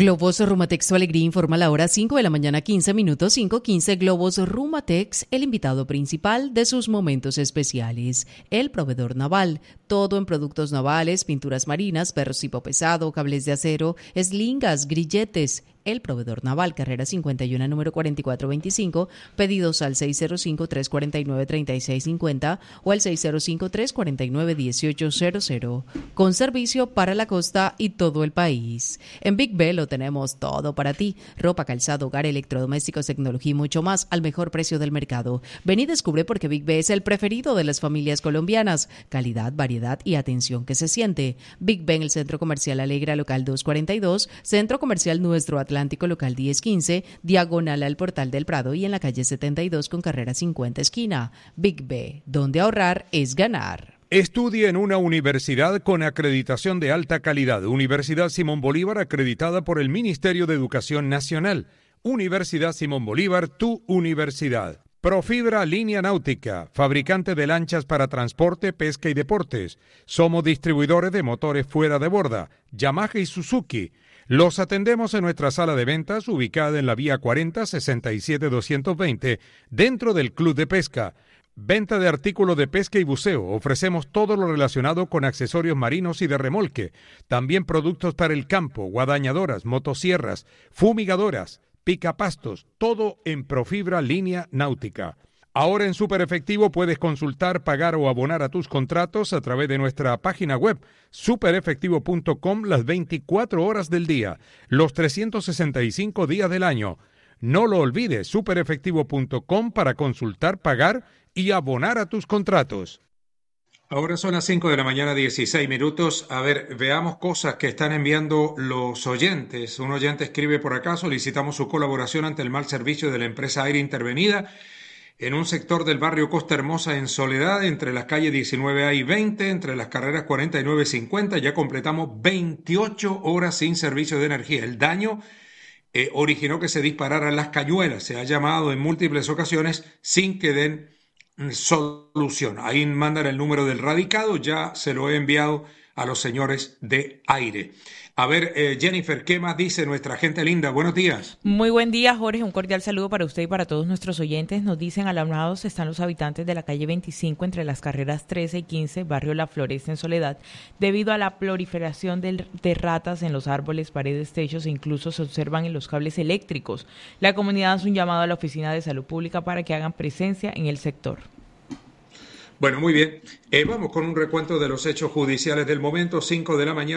Globos Rumatex, su alegría, informa la hora 5 de la mañana, 15 minutos, 5:15. Globos Rumatex, el invitado principal de sus momentos especiales. El proveedor naval, todo en productos navales, pinturas marinas, perros tipo pesado, cables de acero, eslingas, grilletes. El proveedor naval, carrera 51, número 4425, pedidos al 605-349-3650 o al 605-349-1800, con servicio para la costa y todo el país. En Big B lo tenemos todo para ti: ropa, calzado, hogar, electrodomésticos, tecnología y mucho más al mejor precio del mercado. Ven y descubre por qué Big B es el preferido de las familias colombianas. Calidad, variedad y atención que se siente. Big B en el Centro Comercial Alegra, local 242, Centro Comercial Nuestro Atlántico, local 1015, diagonal al Portal del Prado, y en la calle 72 con carrera 50 esquina. Big B, donde ahorrar es ganar. Estudie en una universidad con acreditación de alta calidad. Universidad Simón Bolívar, acreditada por el Ministerio de Educación Nacional. Universidad Simón Bolívar, tu universidad. Profibra Línea Náutica, fabricante de lanchas para transporte, pesca y deportes. Somos distribuidores de motores fuera de borda, Yamaha y Suzuki. Los atendemos en nuestra sala de ventas, ubicada en la vía 40 67-220, dentro del Club de Pesca. Venta de artículos de pesca y buceo. Ofrecemos todo lo relacionado con accesorios marinos y de remolque. También productos para el campo, guadañadoras, motosierras, fumigadoras, picapastos, todo en Profibra Línea Náutica. Ahora en Super Efectivo puedes consultar, pagar o abonar a tus contratos a través de nuestra página web superefectivo.com las 24 horas del día, los 365 días del año. No lo olvides, superefectivo.com para consultar, pagar y abonar a tus contratos. Ahora son las 5 de la mañana, 16 minutos. A ver, veamos cosas que están enviando los oyentes. Un oyente escribe por acá: solicitamos su colaboración ante el mal servicio de la empresa Aire Intervenida en un sector del barrio Costa Hermosa en Soledad, entre las calles 19A y 20, entre las carreras 49 y 50. Ya completamos 28 horas sin servicio de energía. El daño originó que se dispararan las cañuelas. Se ha llamado en múltiples ocasiones sin que den solución. Ahí mandan el número del radicado, ya se lo he enviado a los señores de Aire. A ver, Jennifer, ¿qué más dice nuestra gente linda? Buenos días. Muy buen día, Jorge. Un cordial saludo para usted y para todos nuestros oyentes. Nos dicen: alarmados están los habitantes de la calle 25 entre las carreras 13 y 15, barrio La Floresta en Soledad, debido a la proliferación de ratas en los árboles, paredes, techos e incluso se observan en los cables eléctricos. La comunidad hace un llamado a la Oficina de Salud Pública para que hagan presencia en el sector. Bueno, muy bien. Vamos con un recuento de los hechos judiciales del momento. 5 de la mañana.